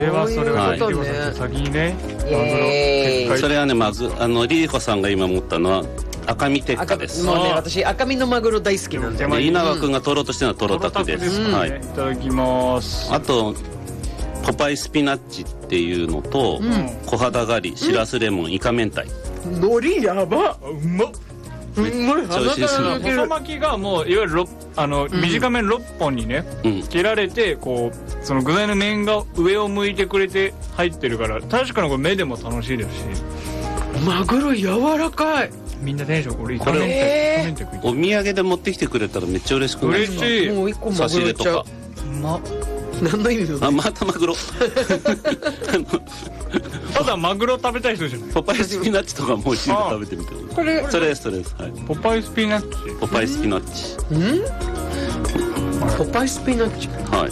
ではそれはそういうことね、先にね、 それはね、まずリリコさんが今持ったのは赤身鉄火です。 もうね、私赤身のマグロ大好きなんで、 稲葉君が取ろうとしてるのはトロタクです。はい、 いただきます。 あとポパイスピナッチっていうのと、小肌ガリ、しらすレモン、イカ明太。 海苔やば、 うまっ。 すごい鼻から抜ける。 細巻きがもういわゆる短め6本にね、切られて、こうその具材の面が上を向いてくれて入ってるから、確かにこれ目でも楽しいですし、 マグロ柔らかい。 みんなテンションこれこれお土産で持ってきてくれたらめっちゃ嬉しくないですか？ 嬉しい。 もう1個マグロいっちゃう。何の意味？ またマグロ。 ただマグロ食べたい人じゃない。 ポパイスピナッチとかもう一度食べてみて。 これそれです。はい。 ポパイスピナッチ。 ポパイスピナッチ。 ポパイスピナッチ。 はい。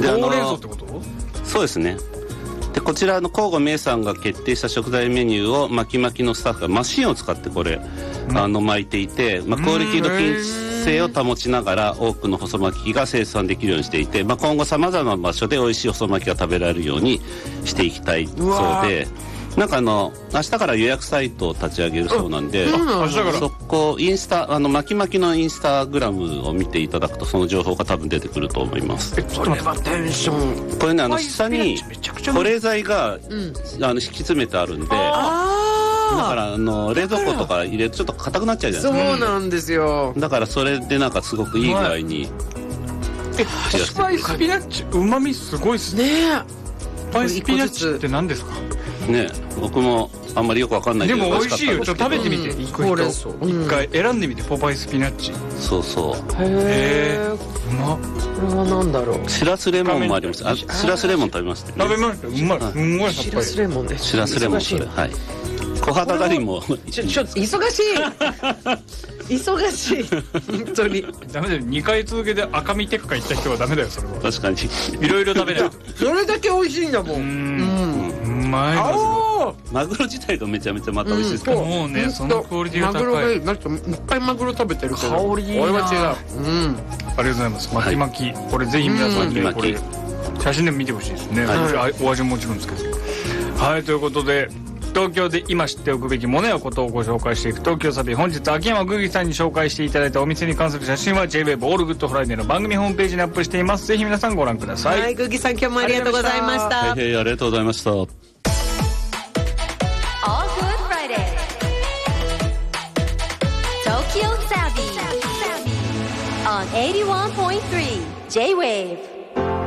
で、ほうれん草ってこと？ そうですね。でこちらの甲賀名さんが決定した食材メニューを巻き巻きのスタッフがマシンを使ってこれ巻いていて、クオリティの均一性を保ちながら多くの細巻きが生産できるようにしていて、今後さまざまな場所で美味しい細巻きが食べられるようにしていきたいそうで、なんか明日から予約サイトを立ち上げるそうなんで、そこインスタ巻き巻きのインスタグラムを見ていただくとその情報が多分出てくると思います。 これはテンション。 これね下に保冷剤が敷き詰めてあるんで、だから冷蔵庫とか入れるとちょっと硬くなっちゃうじゃないですか。 そうなんですよ。 だからそれでなんかすごくいい具合に。 スパイスピナッチうまみすごいっすね。スパイスピナッチって何ですかね？僕もあんまりよくわかんないけど、 でも美味しいよ。ちょっと食べてみて。一回選んでみて。ポパイスピナッチ。 そうそう。 へえ。 うまっ。 これはなんだろう。 しらすレモンもあります。しらすレモン食べましたね。 食べました。うまい。すごい。 しらすレモンです。 しらすレモンそれ。はい。小肌ガリもちょ忙しい忙しい本当にダメだよ。2回続けて赤身鉄火行った人はダメだよ。それは確かにいろいろ食べないと。 それだけ美味しいんだもん。 うまい。 マグロ自体とめちゃめちゃまた美味しいですから。 もうね、そのクオリティが高い。 マグロがいい。なんかいっぱいマグロ食べてるから香りいいな。 これは違う。 ありがとうございます。巻き巻き、これぜひ皆さんにこれ写真でも見てほしいですね。お味ももちろんですけど。はい、ということで東京で今知っておくべきものやことをご紹介していく東京旅。本日秋山ぐぎさんに紹介していただいたお店に関する写真は J-WAVE オールグッドフライデーの番組ホームページにアップしています。ぜひ皆さんご覧ください。 はい、ぐぎさん今日もありがとうございました。 ありがとうございました。 All Good Friday Tokyo Savvy on 81.3 J-WAVE